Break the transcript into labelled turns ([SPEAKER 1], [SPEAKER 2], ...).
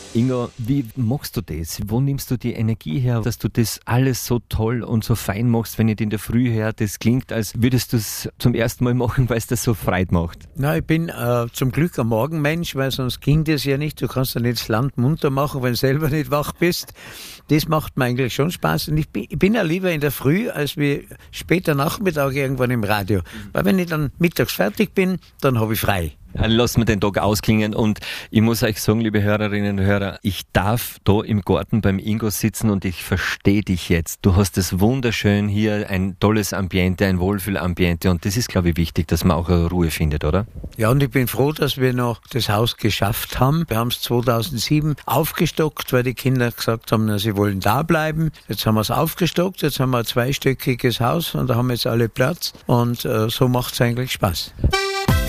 [SPEAKER 1] Ingo, wie machst du das? Wo nimmst du die Energie her, dass du das alles so toll und so fein machst, wenn ich dich in der Früh höre? Das klingt, als würdest du es zum ersten Mal machen, weil es das so Freude macht.
[SPEAKER 2] Na, ich bin zum Glück ein Morgenmensch, weil sonst ging das ja nicht. Du kannst ja nicht das Land munter machen, wenn du selber nicht wach bist. Das macht mir eigentlich schon Spaß. Und ich bin ja lieber in der Früh, als wie später Nachmittag irgendwann im Radio. Weil wenn ich dann mittags fertig bin, dann habe ich frei.
[SPEAKER 1] Dann lassen wir den Tag ausklingen und ich muss euch sagen, liebe Hörerinnen und Hörer, ich darf da im Garten beim Ingo sitzen und ich verstehe dich jetzt. Du hast es wunderschön hier, ein tolles Ambiente, ein Wohlfühlambiente und das ist, glaube ich, wichtig, dass man auch eine Ruhe findet, oder?
[SPEAKER 2] Ja, und ich bin froh, dass wir noch das Haus geschafft haben. Wir haben es 2007 aufgestockt, weil die Kinder gesagt haben, na, sie wollen da bleiben. Jetzt haben wir es aufgestockt, jetzt haben wir ein zweistöckiges Haus und da haben wir jetzt alle Platz und so macht es eigentlich Spaß.